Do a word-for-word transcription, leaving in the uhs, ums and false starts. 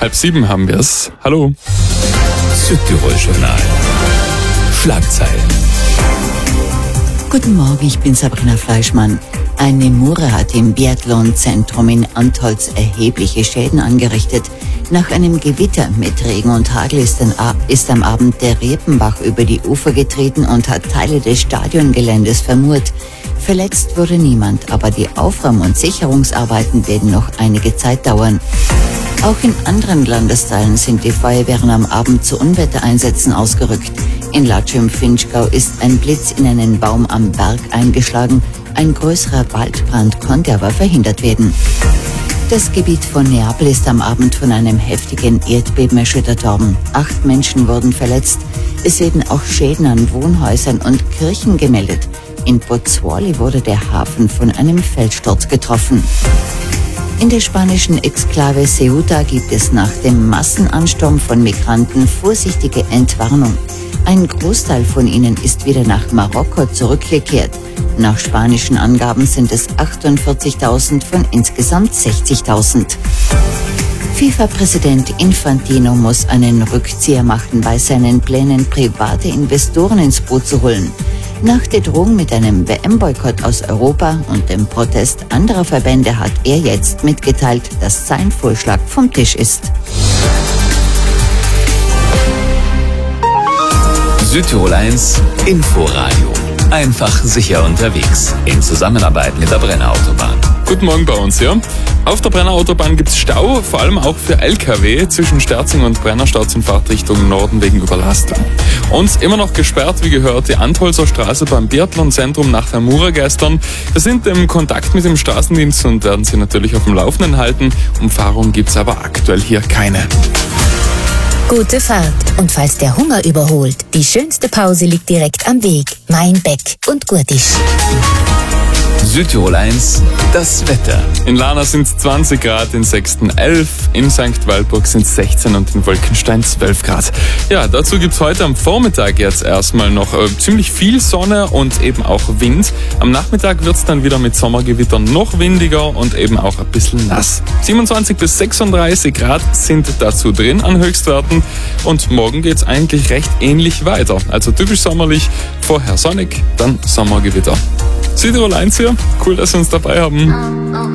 Halb sieben haben wir es. Hallo. Südtirol Journal. Schlagzeilen. Guten Morgen, ich bin Sabrina Fleischmann. Eine Mure hat im Biathlon-Zentrum in Antholz erhebliche Schäden angerichtet. Nach einem Gewitter mit Regen und Hagel ist, ist am Abend der Riepenbach über die Ufer getreten und hat Teile des Stadiongeländes vermurt. Verletzt wurde niemand, aber die Aufräum- und Sicherungsarbeiten werden noch einige Zeit dauern. Auch in anderen Landesteilen sind die Feuerwehren am Abend zu Unwettereinsätzen ausgerückt. In Latsch im Finchgau ist ein Blitz in einen Baum am Berg eingeschlagen. Ein größerer Waldbrand konnte aber verhindert werden. Das Gebiet von Neapel ist am Abend von einem heftigen Erdbeben erschüttert worden. Acht Menschen wurden verletzt. Es werden auch Schäden an Wohnhäusern und Kirchen gemeldet. In Pozzuoli wurde der Hafen von einem Felssturz getroffen. In der spanischen Exklave Ceuta gibt es nach dem Massenansturm von Migranten vorsichtige Entwarnung. Ein Großteil von ihnen ist wieder nach Marokko zurückgekehrt. Nach spanischen Angaben sind es achtundvierzigtausend von insgesamt sechzigtausend. FIFA-Präsident Infantino muss einen Rückzieher machen bei seinen Plänen, private Investoren ins Boot zu holen. Nach der Drohung mit einem W M-Boykott aus Europa und dem Protest anderer Verbände hat er jetzt mitgeteilt, dass sein Vorschlag vom Tisch ist. Südtirol eins Inforadio. Einfach sicher unterwegs. In Zusammenarbeit mit der Brenner-Autobahn. Guten Morgen bei uns, ja. Auf der Brenner-Autobahn gibt es Stau, vor allem auch für L K W. Zwischen Sterzing und Brenner staut in Fahrtrichtung Norden wegen Überlastung. Und immer noch gesperrt, wie gehört, die Antholzer Straße beim Biathlon-Zentrum nach der Mure gestern. Wir sind im Kontakt mit dem Straßendienst und werden Sie natürlich auf dem Laufenden halten. Umfahrung gibt es aber aktuell hier keine. Gute Fahrt. Und falls der Hunger überholt, die schönste Pause liegt direkt am Weg. Mein Beck und Gurtisch. Südtirol eins, das Wetter. In Lana sind es zwanzig Grad, in Sexten elf, in Sankt Waldburg sind es sechzehn und in Wolkenstein zwölf Grad. Ja, dazu gibt es heute am Vormittag jetzt erstmal noch äh, ziemlich viel Sonne und eben auch Wind. Am Nachmittag wird es dann wieder mit Sommergewittern noch windiger und eben auch ein bisschen nass. siebenundzwanzig bis sechsunddreißig Grad sind dazu drin an Höchstwerten und morgen geht es eigentlich recht ähnlich weiter. Also typisch sommerlich, vorher sonnig, dann Sommergewitter. Südtirol eins hier, cool, dass Sie uns dabei haben.